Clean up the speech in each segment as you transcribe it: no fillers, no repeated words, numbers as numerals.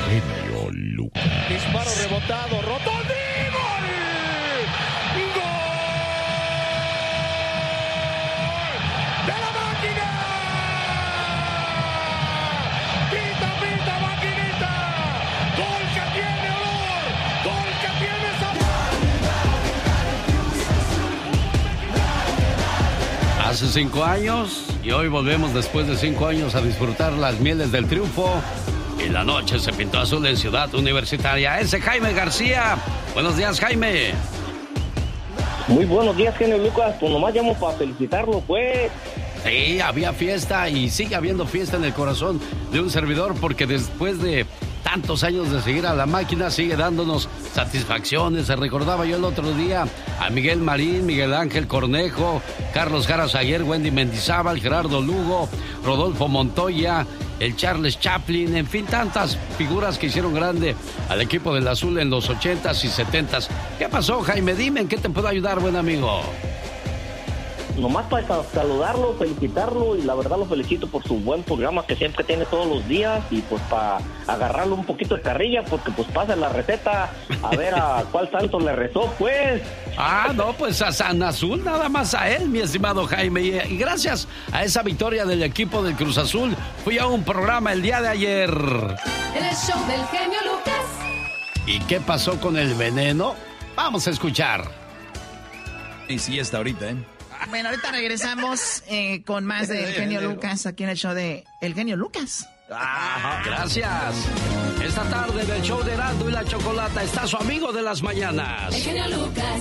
genio Lucas. Disparo rebotado, Rotondi, ¡gol! ¡Gol! ¡De la máquina! ¡Pita, pita, maquinita! ¡Gol que tiene olor! ¡Gol que tiene sabor! Hace 5 años y hoy volvemos después de 5 años a disfrutar las mieles del triunfo. Y la noche se pintó azul en Ciudad Universitaria. Ese Jaime García. Buenos días, Jaime. Muy buenos días, genio Lucas. Pues nomás llamo para felicitarlo, pues. Sí, había fiesta y sigue habiendo fiesta en el corazón de un servidor porque después de tantos años de seguir a la máquina sigue dándonos satisfacciones. Se recordaba yo el otro día a Miguel Marín, Miguel Ángel Cornejo, Carlos Jara Saguer, Wendy Mendizábal, Gerardo Lugo, Rodolfo Montoya, el Charles Chaplin, en fin, tantas figuras que hicieron grande al equipo del Azul en los 80s y 70s. ¿Qué pasó, Jaime? Dime, ¿en qué te puedo ayudar, buen amigo? Nomás para saludarlo, felicitarlo y la verdad lo felicito por su buen programa que siempre tiene todos los días y pues para agarrarlo un poquito de carrilla porque pues pasa la receta a ver a cuál santo le rezó, pues. Ah, no, pues a San Azul, nada más a él, mi estimado Jaime. Y gracias a esa victoria del equipo del Cruz Azul, fui a un programa el día de ayer. En el show del genio Lucas. ¿Y qué pasó con el veneno? Vamos a escuchar. Y sí, está ahorita, ¿eh? Bueno, ahorita regresamos con más del genio Lucas aquí en el show de El Genio Lucas. Ah, gracias. Esta tarde del show de Erasmo y la Chocolata está su amigo de las mañanas. El genio Lucas.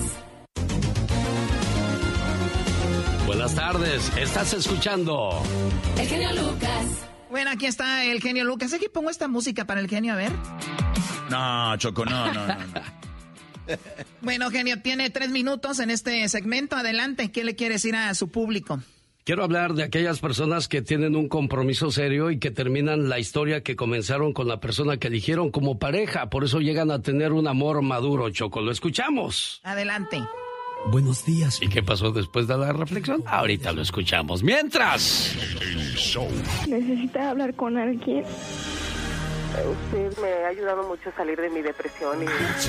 Buenas tardes, estás escuchando El genio Lucas. Bueno, aquí está el genio Lucas. Aquí pongo esta música para el genio, a ver. No, Choco, no. Bueno, genio, tiene 3 minutos en este segmento. Adelante, ¿qué le quiere decir a su público? Quiero hablar de aquellas personas que tienen un compromiso serio y que terminan la historia que comenzaron con la persona que eligieron como pareja. Por eso llegan a tener un amor maduro, Choco. ¿Lo escuchamos? Adelante. Buenos días. ¿Y qué pasó después de la reflexión? Ahorita lo escuchamos. Mientras... El show. ¿Necesita hablar con alguien? Usted me ha ayudado mucho a salir de mi depresión y...